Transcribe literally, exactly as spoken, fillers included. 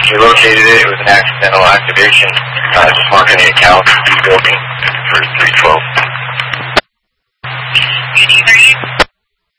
We located it. It was an accidental activation. Uh, just marking the account building for three twelve.